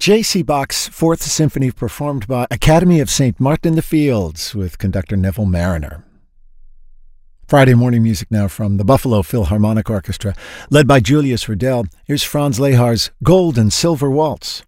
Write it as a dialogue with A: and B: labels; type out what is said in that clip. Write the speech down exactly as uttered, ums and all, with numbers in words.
A: J C. Bach's Fourth Symphony performed by Academy of Saint Martin in the Fields with conductor Neville Marriner. Friday morning music now from the Buffalo Philharmonic Orchestra, led by Julius Riddell. Here's Franz Lehar's Gold and Silver Waltz.